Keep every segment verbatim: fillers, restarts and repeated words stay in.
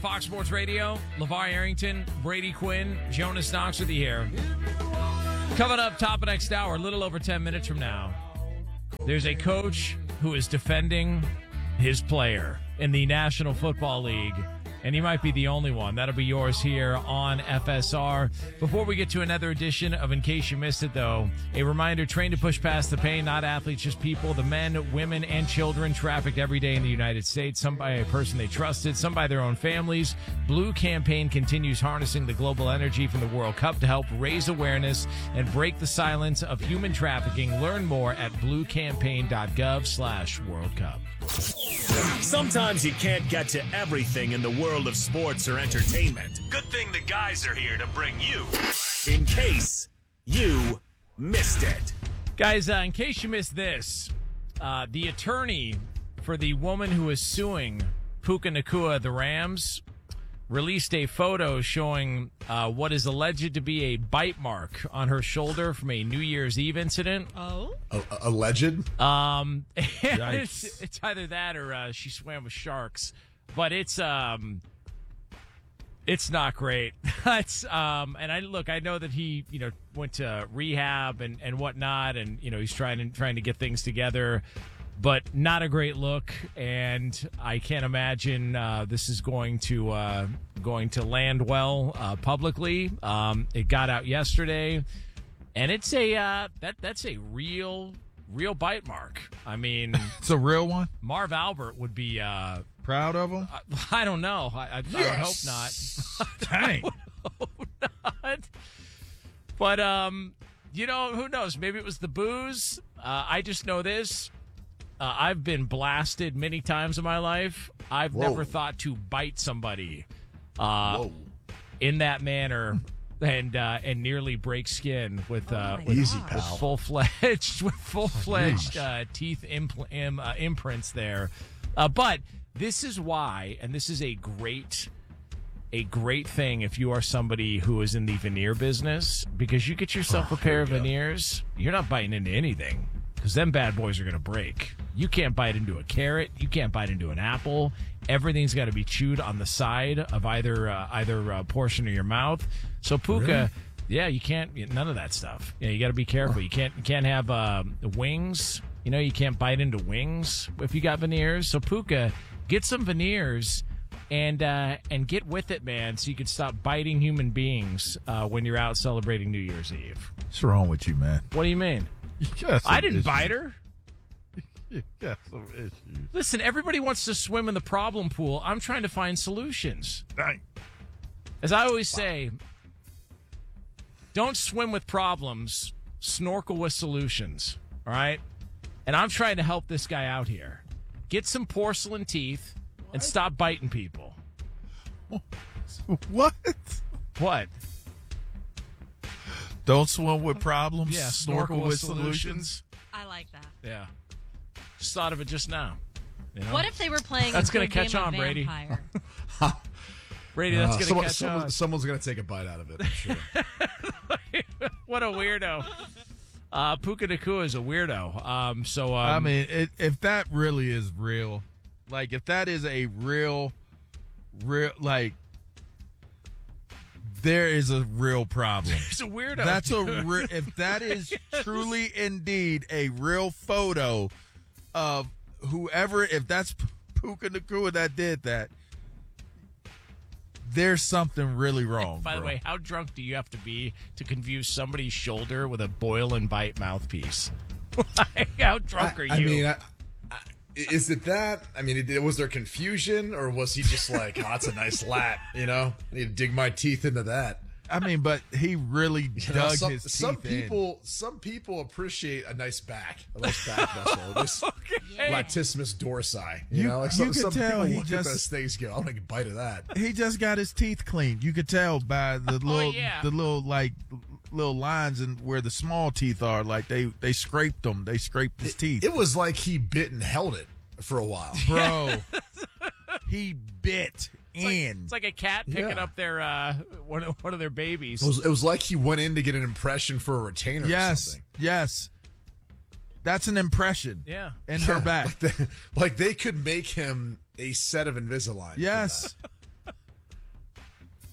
Fox Sports Radio, LeVar Arrington, Brady Quinn, Jonas Knox with you here. Coming up top of next hour, a little over ten minutes from now, there's a coach who is defending his player in the National Football League, and he might be the only one. That'll be yours here on F S R. Before we get to another edition of In Case You Missed It, though, a reminder, train to push past the pain, not athletes, just people, the men, women, and children trafficked every day in the United States, some by a person they trusted, some by their own families. Blue Campaign continues harnessing the global energy from the World Cup to help raise awareness and break the silence of human trafficking. Learn more at bluecampaign.gov slash World Cup. Sometimes you can't get to everything in the world of sports or entertainment. Good thing the guys are here to bring you In Case You Missed It. Guys, uh, in case you missed this, uh, the attorney for the woman who is suing Puka Nacua, the Rams, released a photo showing uh, what is alleged to be a bite mark on her shoulder from a New Year's Eve incident. Oh? A- alleged? Um, it's, it's either that or uh, she swam with sharks, but it's um, it's not great. It's um, and I look, I know that he, you know, went to rehab and, and whatnot, and you know he's trying to trying to get things together. But not a great look, and I can't imagine uh, this is going to uh, going to land well uh, publicly. Um, it got out yesterday, and it's a uh, that that's a real real bite mark. I mean, it's a real one. Marv Albert would be uh, proud of him. I, I don't know. I, I, yes. I would hope not. Dang. I would hope not. But um, you know, who knows? Maybe it was the booze. Uh, I just know this. Uh, I've been blasted many times in my life. I've Whoa. never thought to bite somebody uh, Whoa. in that manner and uh, and nearly break skin with uh, Oh with, Easy, with pal. full fledged with full fledged gosh. uh, teeth impl- im- uh, imprints there. Uh, but this is why, and this is a great a great thing if you are somebody who is in the veneer business, because you get yourself Oh, a pair of here we go. veneers, you're not biting into anything. Because them bad boys are going to break. You can't bite into a carrot. You can't bite into an apple. Everything's got to be chewed on the side of either uh, either uh, portion of your mouth. So Puka, Really? yeah, you can't. None of that stuff. Yeah, you got to be careful. You can't. You can't have uh, wings. You know, you can't bite into wings if you got veneers. So Puka, get some veneers and uh, and get with it, man. So you can stop biting human beings uh, when you're out celebrating New Year's Eve. What's wrong with you, man? What do you mean? You got some I didn't issues. bite her. You got some issues. Listen, everybody wants to swim in the problem pool. I'm trying to find solutions. Dang. As I always say, don't swim with problems, snorkel with solutions. All right? And I'm trying to help this guy out here. Get some porcelain teeth and stop biting people. What? What? Don't swim with problems. Yeah, snorkel, with solutions. I like that. Yeah. Just thought of it just now. You know? What if they were playing That's a gonna good catch game on, of Brady. Vampire? Brady, that's Uh, going to someone- catch someone- on. someone's going to take a bite out of it, I'm sure. What a weirdo. Uh, Puka Nacua is a weirdo. Um, so um, I mean, it, if that really is real, like if that is a real, real, like there is a real problem. he's a weirdo. That's a re- if that is truly indeed a real photo of whoever, if that's Puka Nacua that did that, there's something really wrong. By the bro. way, how drunk do you have to be to confuse somebody's shoulder with a boil and bite mouthpiece? Like, how drunk are you? I mean, I, I, is it that? I mean, it, was there confusion, or was he just like, oh, that's a nice lat, you know? I need to dig my teeth into that. I mean, but he really You know, dug some, his teeth some in. people, some people appreciate a nice back, a nice back muscle, this Okay. latissimus dorsi. You, You- know, like you some, could some tell people he look just- at those things, and go, "I'm gonna get a bite of that." He just got his teeth cleaned. You could tell by the little, yeah. the little like little lines and where the small teeth are. Like they they scraped them. They scraped his teeth, It was like he bit and held it for a while. bro. He bit It's like, in. it's like a cat picking Yeah. up their uh, one, of, one of their babies. It was, it was like he went in to get an impression for a retainer or yes, something. yes. That's an impression. Yeah. in her back. Like they, like they could make him a set of Invisalign. for Yes.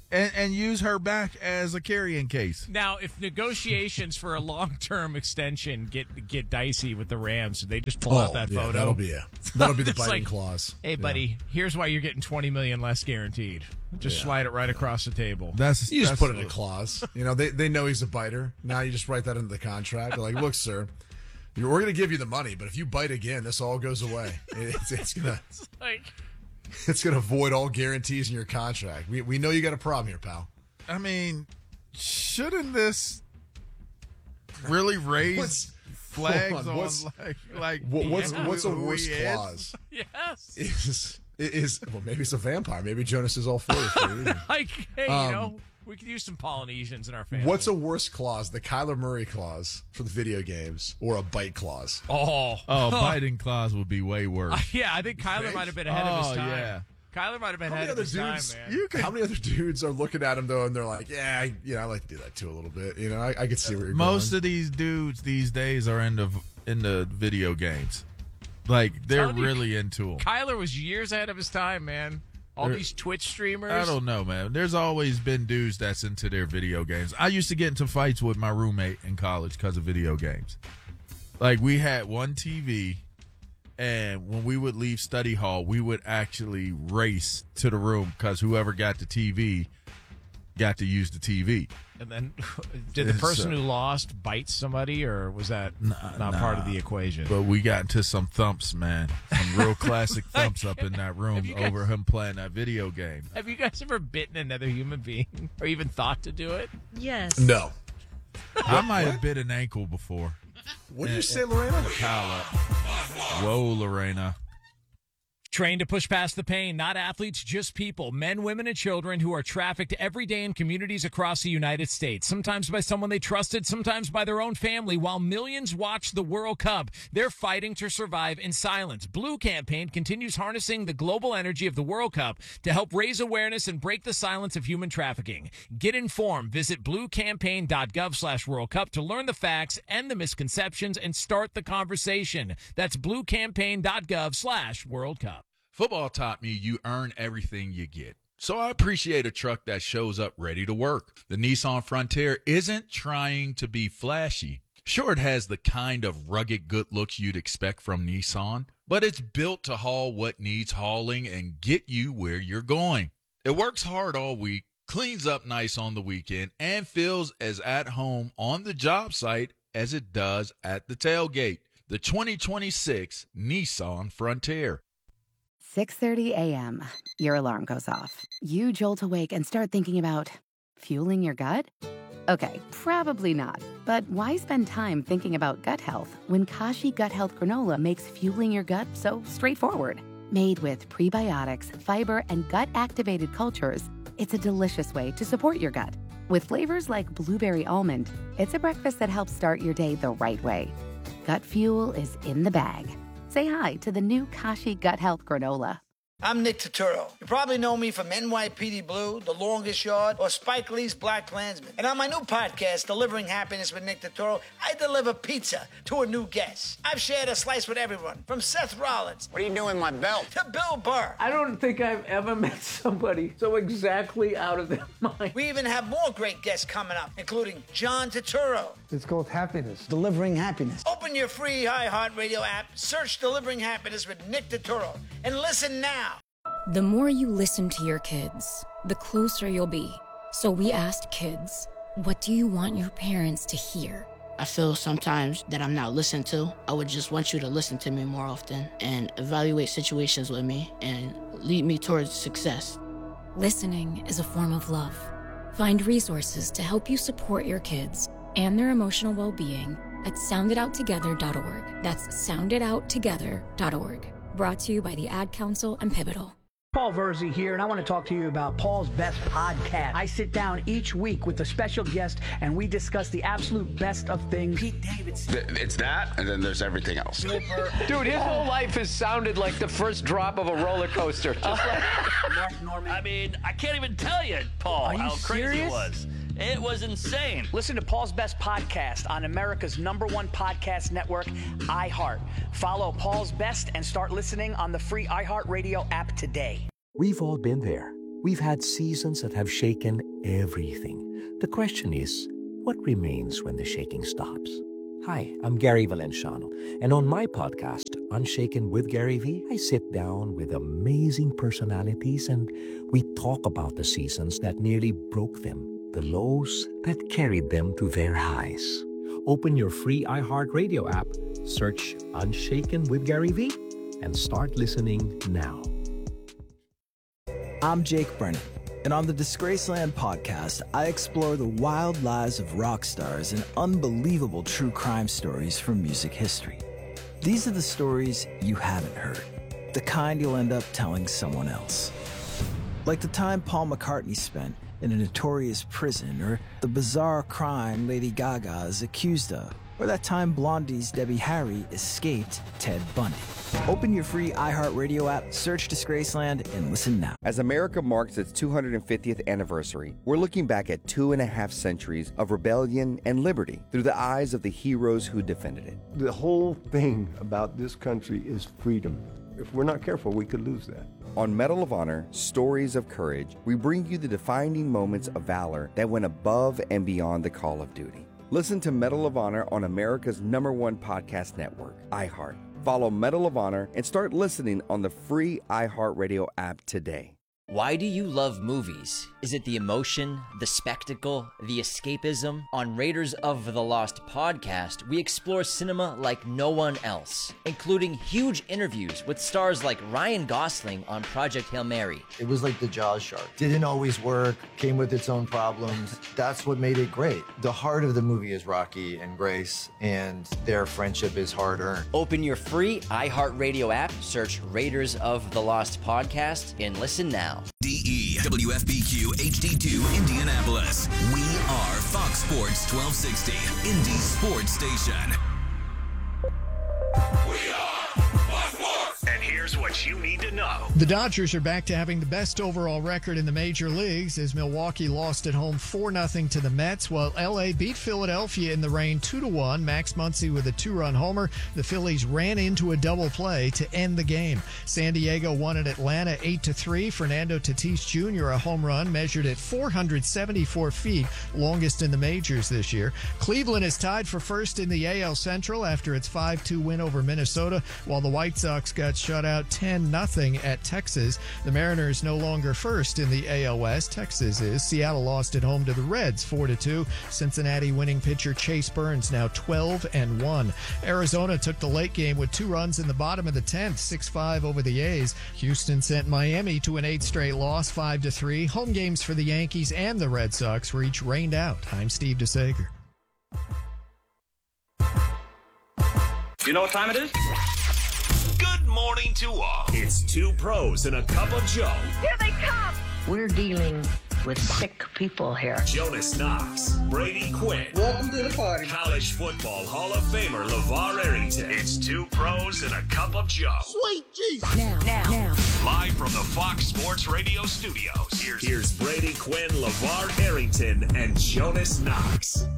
and, and use her back as a carrying case. Now, if negotiations for a long-term extension get get dicey with the Rams, they just pull out that yeah, photo. That'll be it. That'll be the It's biting like, clause. Hey, buddy, Yeah. here's why you're getting twenty million dollars less guaranteed. Just Yeah. slide it right across the table. That's You just that's put in a clause. You know, they they know he's a biter. Now you just write that into the contract. They're like, look, sir, we're going to give you the money, but if you bite again, this all goes away. It's, it's gonna like, it's gonna void all guarantees in your contract. We we know you got a problem here, pal. I mean, shouldn't this really raise What's- flags hold on, on, what's- like like What, what's Yeah. what's a who worse he is? clause? yes. Is is well, maybe it's a vampire. Maybe Jonas is all for it. For you. Like, hey, you Um, know, we could use some Polynesians in our family. What's a worse clause? The Kyler Murray clause for the video games, or a bite clause? Oh. Oh, biting clause would be way worse. Yeah, I think Kyler might have been ahead Oh, of his time. yeah. Kyler might have been How ahead many of other his dudes? time, man. You could How many other dudes are looking at him though, and they're like, "Yeah, I, you know, I like to do that too a little bit." You know, I, I could see where you're Most going. of these dudes these days are into into video games. Like they're Telling you, really into them. Kyler was years ahead of his time, man. All They're- these Twitch streamers. I don't know, man. There's always been dudes that's into their video games. I used to get into fights with my roommate in college because of video games. Like we had one T V, and when we would leave study hall, we would actually race to the room because whoever got the T V got to use the T V. And then, did the It's, person uh, who lost bite somebody, or was that Nah, not nah. part of the equation? But we got into some thumps, man. Some real classic thumps up in that Have room you guys- over him playing that video game. Have you guys ever bitten another human being, or even thought to do it? Yes. No. I might have bit an ankle before. What did you say, Lorena? Pal up. Whoa, Lorena. Trained to push past the pain, not athletes, just people, men, women, and children who are trafficked every day in communities across the United States, sometimes by someone they trusted, sometimes by their own family. While millions watch the World Cup, they're fighting to survive in silence. Blue Campaign continues harnessing the global energy of the World Cup to help raise awareness and break the silence of human trafficking. Get informed. Visit bluecampaign.gov slash World Cup to learn the facts and the misconceptions and start the conversation. That's bluecampaign.gov slash World Cup. Football taught me you earn everything you get. So I appreciate a truck that shows up ready to work. The Nissan Frontier isn't trying to be flashy. Sure, it has the kind of rugged good looks you'd expect from Nissan, but it's built to haul what needs hauling and get you where you're going. It works hard all week, cleans up nice on the weekend, and feels as at home on the job site as it does at the tailgate. The twenty twenty-six Nissan Frontier. six thirty a.m. Your alarm goes off. You jolt awake and start thinking about fueling your gut? Okay, probably not. But why spend time thinking about gut health when Kashi Gut Health Granola makes fueling your gut so straightforward? Made with prebiotics, fiber, and gut-activated cultures, it's a delicious way to support your gut. With flavors like blueberry almond, it's a breakfast that helps start your day the right way. Gut fuel is in the bag. Say hi to the new Kashi Gut Health Granola. I'm Nick Turturro. You probably know me from N Y P D Blue, The Longest Yard, or Spike Lee's Black Klansman. And on my new podcast, Delivering Happiness with Nick Turturro, I deliver pizza to a new guest. I've shared a slice with everyone, from Seth Rollins What are you doing with my belt? to Bill Burr. I don't think I've ever met somebody so exactly out of their mind. We even have more great guests coming up, including John Turturro. It's called happiness. Delivering happiness. Open your free iHeartRadio app, search Delivering Happiness with Nick Turturro, and listen now. The more you listen to your kids, the closer you'll be. So we asked kids, what do you want your parents to hear? I feel sometimes that I'm not listened to. I would just want you to listen to me more often and evaluate situations with me and lead me towards success. Listening is a form of love. Find resources to help you support your kids and their emotional well-being at sound it out together dot org. That's sound it out together dot org. Brought to you by the Ad Council and Pivotal. Paul Verzi here, and I want to talk to you about Paul's Best Podcast. I sit down each week with a special guest, and we discuss the absolute best of things. Pete Davidson. It's that, and then there's everything else. Dude, his whole life has sounded like the first drop of a roller coaster. Just like Mark Norman. I mean, I can't even tell you, Paul, Are you how crazy serious? it was. It was insane. Listen to Paul's Best Podcast on America's number one podcast network, iHeart. Follow Paul's Best and start listening on the free iHeartRadio app today. We've all been there. We've had seasons that have shaken everything. The question is, what remains when the shaking stops? Hi, I'm Gary Valenciano, and on my podcast, Unshaken with Gary V, I sit down with amazing personalities and we talk about the seasons that nearly broke them, the lows that carried them to their highs. Open your free iHeartRadio app, search Unshaken with Gary V, and start listening now. I'm Jake Brennan, and on the Disgraceland podcast, I explore the wild lives of rock stars and unbelievable true crime stories from music history. These are the stories you haven't heard, the kind you'll end up telling someone else. Like the time Paul McCartney spent in a notorious prison, or the bizarre crime Lady Gaga is accused of, or that time Blondie's Debbie Harry escaped Ted Bundy. Open your free iHeartRadio app, search Disgraceland, and listen now. As America marks its two hundred fiftieth anniversary, we're looking back at two and a half centuries of rebellion and liberty through the eyes of the heroes who defended it. The whole thing about this country is freedom. If we're not careful, we could lose that. On Medal of Honor, Stories of Courage, we bring you the defining moments of valor that went above and beyond the call of duty. Listen to Medal of Honor on America's number one podcast network, iHeart. Follow Medal of Honor and start listening on the free iHeartRadio app today. Why do you love movies? Is it the emotion, the spectacle, the escapism? On Raiders of the Lost podcast, we explore cinema like no one else, including huge interviews with stars like Ryan Gosling on Project Hail Mary. It was like the Jaws shark. Didn't always work, came with its own problems. That's what made it great. The heart of the movie is Rocky and Grace, and their friendship is hard-earned. Open your free iHeartRadio app, search Raiders of the Lost podcast, and listen now. D E W F B Q H D two Indianapolis. We are Fox Sports twelve sixty, Indy Sports Station. We are Fox Sports. And here's what you need to know. The Dodgers are back to having the best overall record in the major leagues as Milwaukee lost at home four nothing to the Mets, while L A beat Philadelphia in the rain two to one. Max Muncy with a two-run homer. The Phillies ran into a double play to end the game. San Diego won at Atlanta eight to three. Fernando Tatis Junior a home run measured at four hundred seventy-four feet, longest in the majors this year. Cleveland is tied for first in the A L Central after its five two win over Minnesota, while the White Sox got shut out ten nothing at Texas. The Mariners no longer first in the A L West. Texas is. Seattle lost at home to the Reds four to two. Cincinnati winning pitcher Chase Burns now twelve and one. Arizona took the late game with two runs in the bottom of the tenth, six five over the A's. Houston sent Miami to an eighth straight loss, five to three. Home games for the Yankees and the Red Sox were each rained out. I'm Steve DeSager. You know what time it is? Good morning to all. It's two pros and a cup of Joe. Here they come. We're dealing with sick people here. Jonas Knox, Brady Quinn. Welcome to the party. College football Hall of Famer LeVar Arrington. It's two pros and a cup of Joe. Sweet Jesus. Now, now, now. Live from the Fox Sports Radio studios. Here's, here's Brady Quinn, LeVar Arrington, and Jonas Knox.